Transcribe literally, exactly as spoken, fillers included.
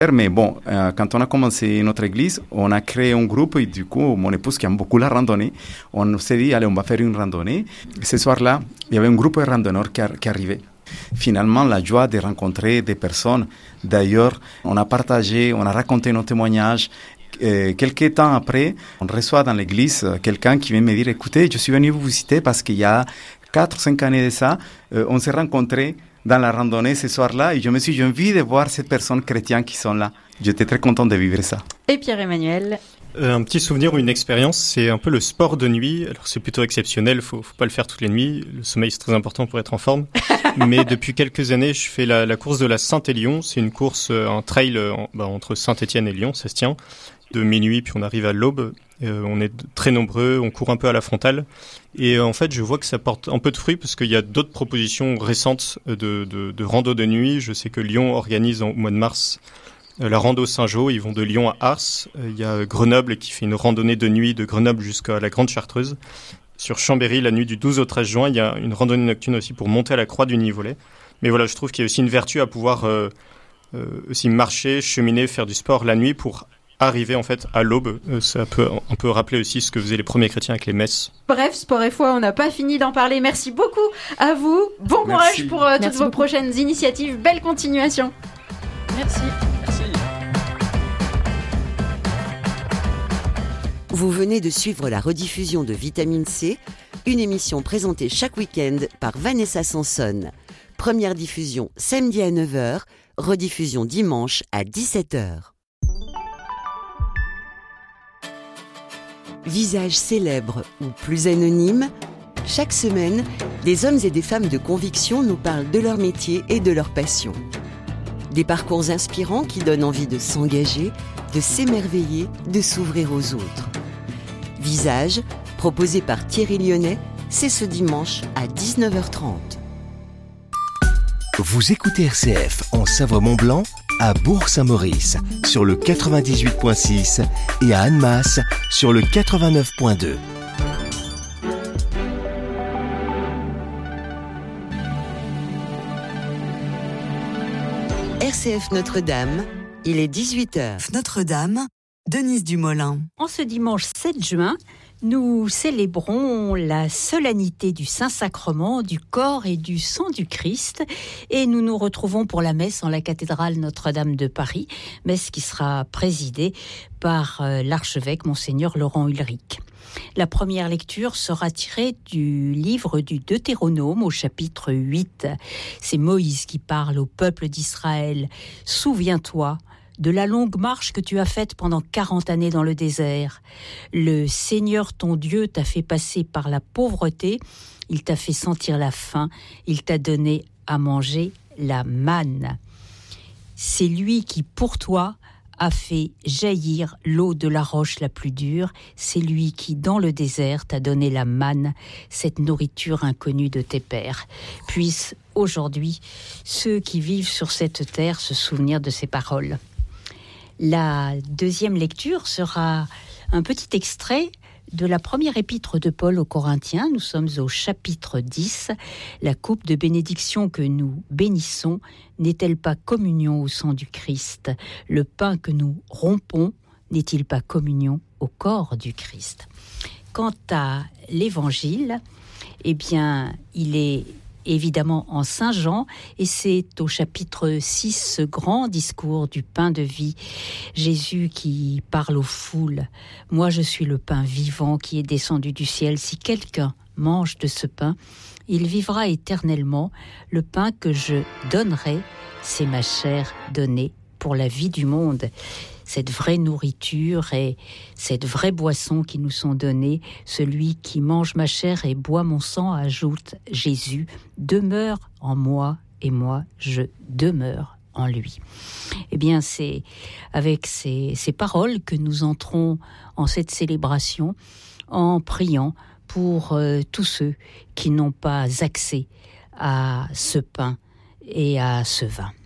Mais bon, euh, quand on a commencé notre église, on a créé un groupe et du coup, mon épouse qui aime beaucoup la randonnée, on s'est dit, allez, on va faire une randonnée. Ce soir-là, il y avait un groupe de randonneurs qui, qui arrivait. Finalement, la joie de rencontrer des personnes. D'ailleurs, on a partagé, on a raconté nos témoignages. Et quelques temps après, on reçoit dans l'église quelqu'un qui vient me dire, écoutez, je suis venu vous visiter parce qu'il y a quatre ou cinq années de ça, euh, on s'est rencontrés dans la randonnée ce soir-là et je me suis dit, j'ai envie de voir ces personnes chrétiennes qui sont là. J'étais très content de vivre ça. Et Pierre-Emmanuel? Euh, un petit souvenir ou une expérience, c'est un peu le sport de nuit. Alors c'est plutôt exceptionnel, faut, faut pas le faire toutes les nuits. Le sommeil c'est très important pour être en forme. Mais depuis quelques années, je fais la, la course de la Saint-Élion. C'est une course, un trail en, bah, entre Saint-Étienne et Lyon, ça se tient. De minuit, puis on arrive à l'aube. Euh, on est très nombreux, on court un peu à la frontale. Et euh, en fait, je vois que ça porte un peu de fruit parce qu'il y a d'autres propositions récentes de, de, de rando de nuit. Je sais que Lyon organise en, au mois de mars euh, la rando Saint-Jean. Ils vont de Lyon à Ars. Euh, il y a Grenoble qui fait une randonnée de nuit de Grenoble jusqu'à la Grande Chartreuse. Sur Chambéry, la nuit du douze au treize juin, il y a une randonnée nocturne aussi pour monter à la Croix du Nivolet. Mais voilà, je trouve qu'il y a aussi une vertu à pouvoir euh, euh, aussi marcher, cheminer, faire du sport la nuit pour arriver en fait à l'aube. Euh, ça peut, on peut rappeler aussi ce que faisaient les premiers chrétiens avec les messes. Bref, sport et foi, on n'a pas fini d'en parler. Merci beaucoup à vous. Bon courage Merci. pour euh, toutes Merci vos beaucoup. prochaines initiatives. Belle continuation. Merci. Merci. Vous venez de suivre la rediffusion de Vitamine C, une émission présentée chaque week-end par Vanessa Sanson. Première diffusion samedi à neuf heures, rediffusion dimanche à dix-sept heures. Visages célèbres ou plus anonymes, chaque semaine, des hommes et des femmes de conviction nous parlent de leur métier et de leur passion. Des parcours inspirants qui donnent envie de s'engager, de s'émerveiller, de s'ouvrir aux autres. Visages, proposé par Thierry Lyonnais, c'est ce dimanche à dix-neuf heures trente. Vous écoutez R C F en Savoie-Mont-Blanc, à Bourg-Saint-Maurice sur le quatre-vingt-dix-huit virgule six et à Annemasse sur le quatre-vingt-neuf virgule deux. R C F Notre-Dame, il est dix-huit heures. Notre-Dame, Denise Dumoulin. En ce dimanche sept juin, nous célébrons la solennité du Saint-Sacrement, du corps et du sang du Christ, et nous nous retrouvons pour la messe en la cathédrale Notre-Dame de Paris, messe qui sera présidée par euh, l'archevêque Monseigneur Laurent Ulrich. La première lecture sera tirée du livre du Deutéronome au chapitre huit. C'est Moïse qui parle au peuple d'Israël. « Souviens-toi de la longue marche que tu as faite pendant quarante années dans le désert. Le Seigneur ton Dieu t'a fait passer par la pauvreté, il t'a fait sentir la faim, il t'a donné à manger la manne. C'est lui qui, pour toi, a fait jaillir l'eau de la roche la plus dure. C'est lui qui, dans le désert, t'a donné la manne, cette nourriture inconnue de tes pères. Puissent aujourd'hui ceux qui vivent sur cette terre se souvenir de ces paroles. » La deuxième lecture sera un petit extrait de la première épître de Paul aux Corinthiens. Nous sommes au chapitre dix. La coupe de bénédiction que nous bénissons n'est-elle pas communion au sang du Christ? Le pain que nous rompons n'est-il pas communion au corps du Christ? Quant à l'évangile, eh bien, il est évidemment en Saint Jean, et c'est au chapitre six, ce grand discours du pain de vie. Jésus qui parle aux foules. « Moi, je suis le pain vivant qui est descendu du ciel. Si quelqu'un mange de ce pain, il vivra éternellement. Le pain que je donnerai, c'est ma chair donnée pour la vie du monde. » Cette vraie nourriture et cette vraie boisson qui nous sont données, celui qui mange ma chair et boit mon sang, ajoute Jésus, demeure en moi et moi je demeure en lui. Eh bien, c'est avec ces, ces paroles que nous entrons en cette célébration en priant pour euh, tous ceux qui n'ont pas accès à ce pain et à ce vin.